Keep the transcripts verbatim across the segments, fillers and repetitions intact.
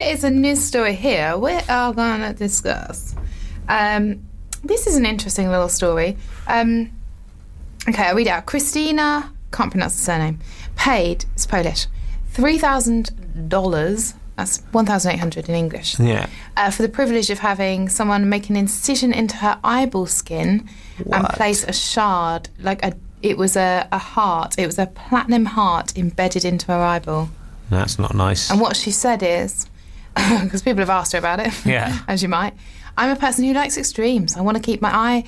is a news story here we are going to discuss. Um, this is an interesting little story. Um, okay, I'll read it out. Christina, can't pronounce the surname, paid, it's Polish, three thousand dollars, that's one thousand eight hundred in English, Yeah. uh, for the privilege of having someone make an incision into her eyeball skin and What? place a shard, like a, it was a, a heart, it was a platinum heart embedded into her eyeball. That's not nice. And what she said is, because people have asked her about it, Yeah. as you might, I'm a person who likes extremes. I want to keep my eye,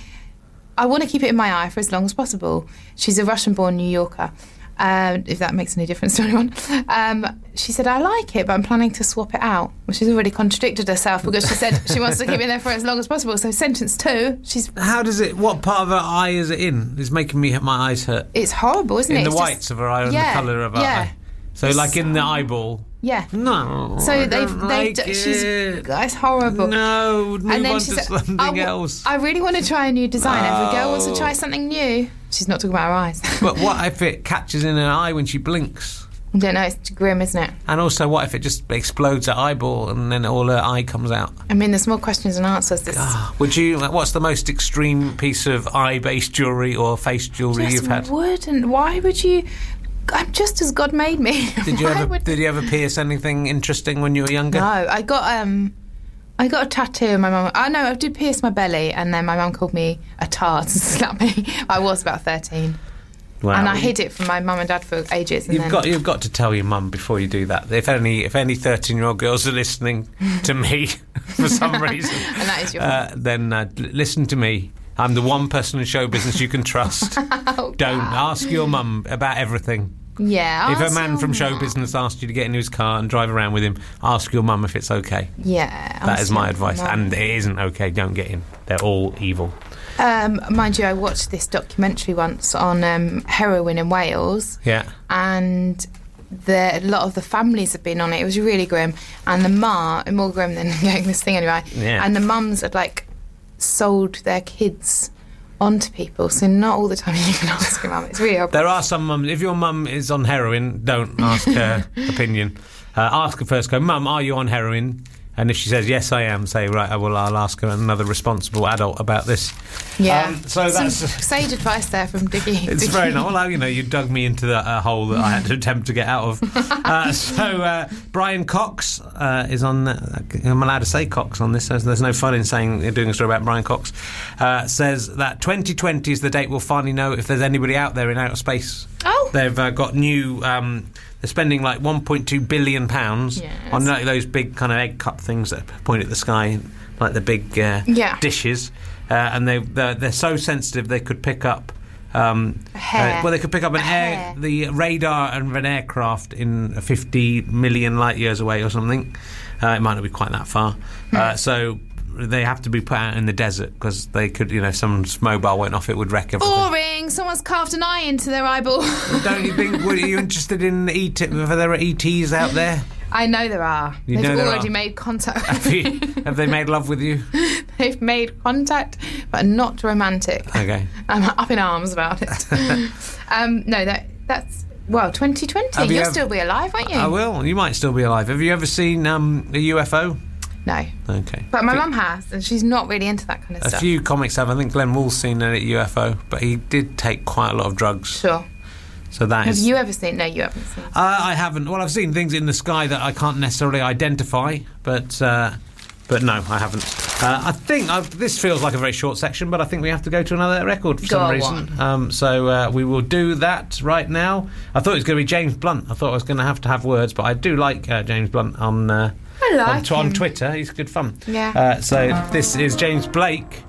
I want to keep it in my eye for as long as possible. She's a Russian-born New Yorker, um, if that makes any difference to anyone. Um, she said, I like it, but I'm planning to swap it out. Well, she's already contradicted herself because she said she wants to keep it there for as long as possible. So sentence two, she's... How does it, what part of her eye is it in? It's making me, my eyes hurt. It's horrible, isn't In it? the It's whites just- of her eye and yeah, the colour of her yeah. eye. So like in the eyeball. Yeah. No. So I they've, don't they've, like she's, it. it's horrible. No, move And then on she to said, something I, w- else. I really want to try a new design. Every girl wants to Oh. try something new. She's not talking about her eyes. But what if it catches in her eye when she blinks? I don't know, it's grim, isn't it? And also, what if it just explodes her eyeball and then all her eye comes out? I mean, there's more questions than answers. This Would you? Like, what's the most extreme piece of eye-based jewellery or face jewellery just you've had? wouldn't. Why would you? I'm just as God made me. Did you Why ever? would- Did you ever pierce anything interesting when you were younger? No, I got um, I got a tattoo. And my mum. Oh no, I did pierce my belly, and then my mum called me a tart and slapped me. I was about thirteen. Wow. And I hid it from my mum and dad for ages. And You've then, got you've got to tell your mum before you do that. If any if any thirteen-year-old girls are listening to me for some reason, and that is your uh, then uh, l- listen to me. I'm the one person in show business you can trust. Oh, Don't God. ask your mum about everything. Yeah. If a ask man your from show mum. business asked you to get into his car and drive around with him, ask your mum if it's okay. Yeah. That ask is my your advice. mum. And it isn't okay. Don't get in. They're all evil. Um, mind you, I watched this documentary once on um, heroin in Wales, Yeah. and the, a lot of the families have been on it. It was really grim, and the ma, more grim than getting this thing anyway. Yeah. And the mums had like sold their kids onto people, so not all the time you can ask your mum. It's really horrible. There are some mums. If your mum is on heroin, don't ask her opinion. Uh, ask her first. Go, Mum, are you on heroin? And if she says yes, I am, say right. Well, I'll ask her another responsible adult about this. Yeah. Um, so Some that's sage advice there from Diggy. it's Diggy. very nice. Well, you know, you dug me into that uh, hole that I had to attempt to get out of. Uh, so uh, Brian Cox uh, is on. Uh, I'm allowed to say Cox on this. There's, there's no fun in saying doing a story about Brian Cox. Uh, says that twenty twenty is the date we'll finally know if there's anybody out there in outer space. Oh. They've uh, got new. Um, they're spending like one point two billion pounds Yes. on like those big kind of egg cup things that point at the sky, like the big uh, Yeah. dishes. Uh, and they they're, they're so sensitive they could pick up um, hair. uh, well, they could pick up an A air hair. the radar of an aircraft in fifty million light years away or something. Uh, it might not be quite that far. Uh, so they have to be put out in the desert because they could, you know, if someone's mobile went off, it would wreck everything. Boring. Someone's carved an eye into their eyeball. Don't you think? Were you interested in E T? If there are E Ts out there, I know there are. You They've know there already are. made contact. have, you, have they made love with you? They've made contact, but not romantic. Okay. I'm up in arms about it. um, no, that that's well, twenty twenty. Have you You'll ever- still be alive, won't you? I will. You might still be alive. Have you ever seen um, a U F O? No, Okay. but my A few- mum has, and she's not really into that kind of A stuff. few comics have. I think Glenn Wool's seen a U F O, but he did take quite a lot of drugs. Sure. So that Have is. you ever seen? No, you haven't seen. Uh, I haven't. Well, I've seen things in the sky that I can't necessarily identify, but uh, but no, I haven't. Uh, I think I've, this feels like a very short section, but I think we have to go to another record for Go some on. reason. Um, so uh, we will do that right now. I thought it was going to be James Blunt. I thought I was going to have to have words, but I do like uh, James Blunt on uh, I like on, t- on him. Twitter. He's good fun. Yeah. Uh, so this is James Blake.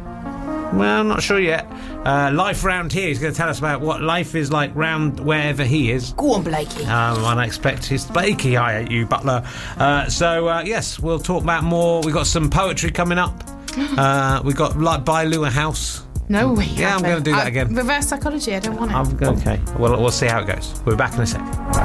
Well, I'm not sure yet. Uh, life round here. He's going to tell us about what life is like round wherever he is. Go on, Blakey. Um, and I expect his Blakey, I hate you, Butler. Uh, so, uh, yes, we'll talk about more. We've got some poetry coming up. Uh, we've got, like, Buy Lou a House. No, we Yeah, I'm haven't. gonna do that Uh, again. Reverse psychology. I don't want it. I'm, okay, well, we'll see how it goes. We'll be back in a second.